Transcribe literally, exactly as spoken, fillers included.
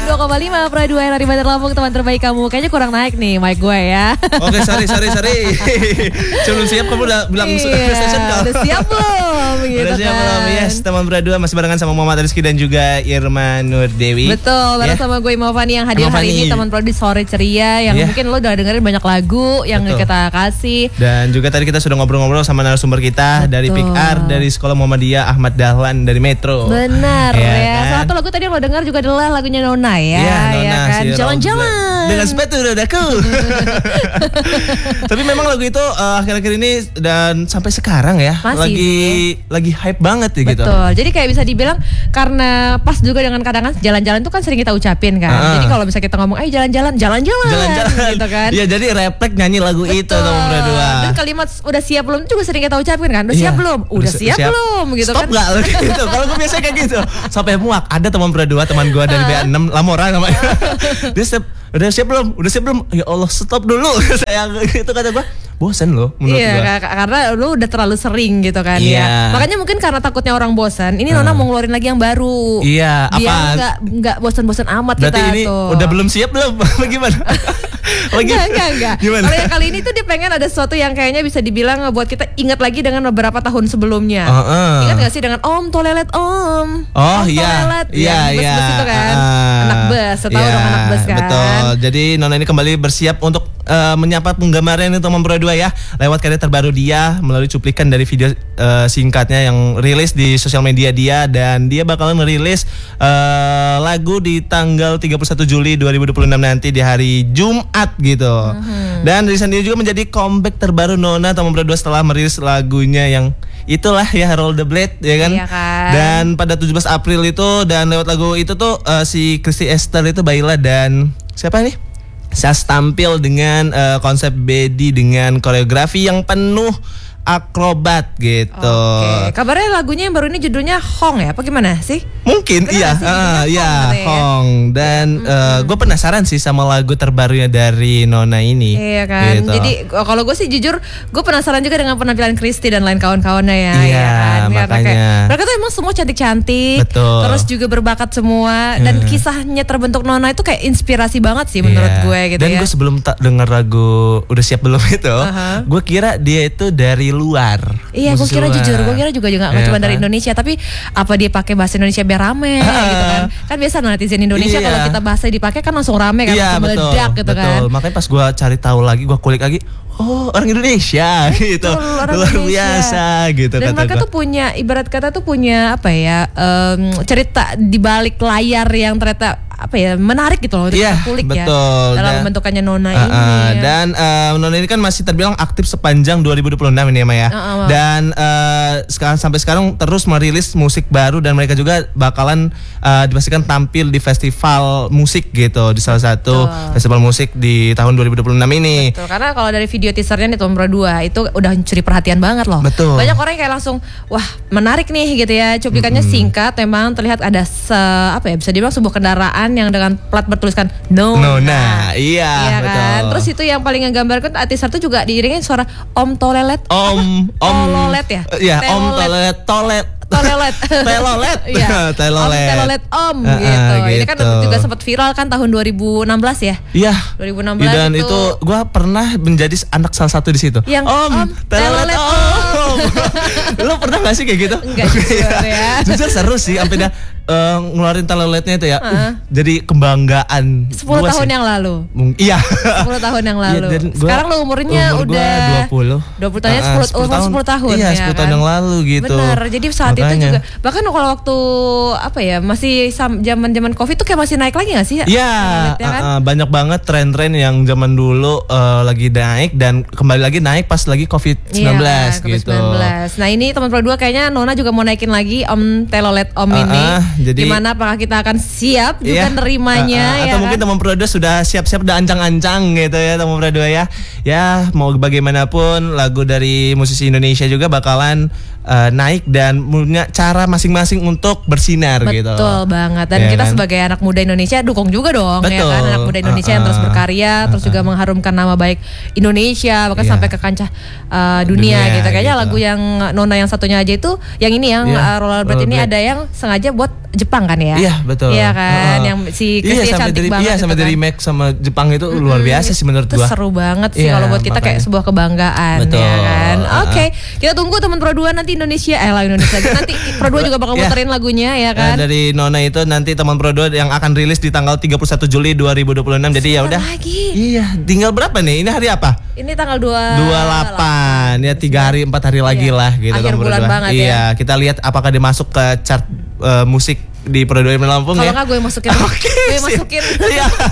dua koma lima Pro dua R Radio Lampung, teman terbaik kamu. Kayaknya kurang naik nih mic gue ya. Oke, sorry, sorry, sorry. Sebelum siap kamu udah bilang iya, session kau. Udah siap belum? Gitu udah siap kan. belum? Yes, teman Pro dua masih barengan sama Muhammad Rizky dan juga Irma Nur Dewi. Betul, bareng yeah. sama gue Imam Fani yang hadir hari ini, teman Pro di Sore Ceria yang yeah. mungkin lo udah dengerin banyak lagu yang Betul. kita kasih. Dan juga tadi kita sudah ngobrol-ngobrol sama narasumber kita Betul. dari P I K R, dari Sekolah Muhammadiyah Ahmad Dahlan dari Metro. Benar ya. ya. Kan? Salah satu lagu tadi yang lo dengar juga adalah lagunya Nona ya. Iya, Nona ya kan? si Jalan-jalan dengan sepatu rodaku. Tapi memang lagu itu uh, akhir-akhir ini dan sampai sekarang ya Masih lagi nih. lagi hype banget ya gitu. Betul. Jadi kayak bisa dibilang karena pas juga dengan kadang-kadang jalan-jalan itu kan sering kita ucapin kan. Uh. Jadi kalau misalnya kita ngomong, "Ayo jalan-jalan, jalan-jalan." Jalan-jalan gitu kan. Iya, jadi refleks nyanyi lagu Betul. itu teman berdua. Dan kalimat udah siap belum juga sering kita ucapin kan. Udah iya. siap belum? Udah, udah siap, siap belum gitu Stop kan. Stop enggak gitu. Kalau gue biasanya kayak gitu. Sampai muak. Ada teman berdua, teman gue dari B A enam Lamora namanya. Dia siap, udah siap belum? Udah siap belum? Ya Allah, stop dulu. Saya itu kata gue. Bosan loh menurut iya, gua. K- karena lu udah terlalu sering gitu kan iya. ya. Makanya mungkin karena takutnya orang bosan, ini Nona uh. mau ngeluarin lagi yang baru. Iya, Biar apa? Enggak enggak bosan-bosan amat. Berarti kita ini tuh. udah belum siap belum? Bagaimana? Lagi enggak, enggak, enggak. Kalau yang kali ini tuh dia pengen ada sesuatu yang kayaknya bisa dibilang buat kita ingat lagi dengan beberapa tahun sebelumnya. Uh, uh. Ingat gak sih dengan Om Tolelet Om? Oh om, iya. Tolelet. Iya, ya, iya. Bus-bus itu kan. Uh, anak bus, setahu yeah, dong anak bus kan. Betul. Jadi Nona ini kembali bersiap untuk uh, menyapa penggemarnya ini teman Pro dua ya. Lewat karya terbaru dia melalui cuplikan dari video uh, singkatnya yang rilis di sosial media dia, dan dia bakalan merilis uh, lagu di tanggal tiga puluh satu Juli dua ribu dua puluh enam nanti di hari Jumat gitu. Mm-hmm. Dan rilisan dia juga menjadi comeback terbaru Nona teman Pro dua setelah merilis lagunya yang itulah ya, Roll the Blade ya kan? Iya kan. Dan pada tujuh belas April itu, dan lewat lagu itu tuh uh, si Christy Esther itu Baila dan siapa nih? Sas tampil dengan uh, konsep body dengan koreografi yang penuh akrobat gitu. Oke. Kabarnya lagunya yang baru ini judulnya Hong ya? Apa gimana sih? Mungkin Bener iya, uh, iya Hong, Hong. Dan mm-hmm. uh, gue penasaran sih sama lagu terbarunya dari Nona ini. Iya kan. Gitu. Jadi kalau gue sih jujur, gue penasaran juga dengan penampilan Christy dan lain kawan-kawannya ya. Iya, ya kan? makanya. Kayak, mereka tuh emang semua cantik-cantik. Betul. Terus juga berbakat semua. Dan hmm. kisahnya terbentuk Nona itu kayak inspirasi banget sih menurut yeah. gue gitu. Dan ya. gue sebelum tak dengar lagu Udah Siap Belum itu, uh-huh. gue kira dia itu dari luar. Iya, gue kira luar. jujur, gue kira juga juga nggak yeah, cuma kan? dari Indonesia, tapi apa dia pakai bahasa Indonesia biar rame uh, gitu kan? Kan biasa netizen Indonesia iya. kalau kita bahasa dipakai kan langsung rame kan, iya, langsung meledak gitu betul. kan. Makanya pas gue cari tahu lagi, gue kulik lagi, oh orang Indonesia gitu, betul, orang luar Indonesia. biasa gitu. Dan kata mereka gua. tuh punya, ibarat kata tuh punya apa ya, um, cerita di balik layar yang ternyata apa ya, menarik gitu loh untuk yeah, kita kulik betul. ya dalam dan, pembentukannya Nona uh, ini. Uh, dan uh, Nona ini kan masih terbilang aktif sepanjang dua ribu dua puluh enam ini ya Maya. Uh, uh, dan uh, sekarang sampai sekarang terus merilis musik baru, dan mereka juga bakalan uh, dipastikan tampil di festival musik gitu, di salah satu betul. festival musik di tahun dua ribu dua puluh enam ini. Betul, karena kalau dari video teasernya nih Tom Pro dua itu udah mencuri perhatian banget loh. Betul. Banyak orang kayak langsung wah menarik nih gitu ya. Cuplikannya mm-hmm. singkat, memang terlihat ada se, apa ya bisa dibilang sebuah kendaraan yang dengan plat bertuliskan Nona. Nona, iya, iya betul. kan. Terus itu yang paling nggambarkan teaser itu juga diiringin suara Om Tolelet. Om, Om Tolelet ya. Iya, Om Tolelet, Tolet. Telolet, telolet, iya. telolet, om, telolet om, uh, gitu. gitu. Ini kan juga sempat viral kan tahun dua ribu enam belas ya. Iya. dua ribu enam belas dan itu, itu gue pernah menjadi anak salah satu di situ. Yang om, om telolet om. Lo pernah nggak sih kayak gitu? Enggak jujur ya. Jujur seru sih, sampai dia uh, ngeluarin teloletnya itu ya. Uh, uh. Jadi kebanggaan. sepuluh tahun sih. yang lalu. Mung- iya. sepuluh tahun yang lalu. Ya, gua, sekarang lo umurnya umur udah dua puluh. dua puluh tahunnya uh, sepuluh, tahun. sepuluh tahun. Iya, ya sepuluh kan? tahun yang lalu gitu. Benar. Jadi saat Makanya. itu juga bahkan kalau waktu apa ya masih zaman-zaman Covid tuh kayak masih naik lagi nggak sih? Iya, ya kan? uh, banyak banget tren-tren yang zaman dulu uh, lagi naik dan kembali lagi naik pas lagi covid sembilan belas iya, gitu. covid sembilan belas. Nah ini teman Pro dua kayaknya Nona juga mau naikin lagi Om Telolet Om uh, ini. Uh, jadi, gimana apakah kita akan siap juga iya, nerimanya? Uh, uh, ya atau kan? Mungkin teman Pro dua sudah siap-siap, udah ancang-ancang gitu ya teman Pro dua ya. Ya mau bagaimanapun lagu dari musisi Indonesia juga bakalan uh, naik dan punya cara masing-masing untuk bersinar Betul gitu. Betul banget. Dan ya kita kan? sebagai anak muda Indonesia dukung juga dong. Betul. Ya kan, anak muda Indonesia uh, uh, yang terus berkarya, uh, terus juga uh, mengharumkan nama baik Indonesia, bahkan yeah. sampai ke kancah uh, dunia, dunia gitu. Kayaknya gitu. Lagu yang Nona yang satunya aja itu, yang ini yang yeah. uh, Rollerblade ini ada yang sengaja buat Jepang kan ya? Iya betul. Iya kan, uh, yang si Chrisye iya, cantik dari, banget. Iya sampai kan. dari remake sama Jepang itu mm-hmm. luar biasa sih menurut itu gua. Itu seru banget sih yeah, kalau buat kita makanya. Kayak sebuah kebanggaan. Betul. Ya kan? Oke, okay. uh, kita tunggu teman Pro dua nanti Indonesia, eh lah Indonesia nanti Pro dua juga bakal yeah. muterin lagunya ya kan? Uh, dari Nona itu nanti teman Pro dua yang akan rilis di tanggal tiga puluh satu Juli dua ribu dua puluh enam. Jadi ya udah. Iya, tinggal berapa nih? Ini hari apa? Ini tanggal dua puluh delapan. Ya tiga hari empat hari lagi iya. lah gitu. Akhir bulan banget iya, ya. Kita lihat apakah dia masuk ke chart uh, musik di Pro dua Lampung ya. Kalau nggak gue masukin. Oke, gue masukin. Iya.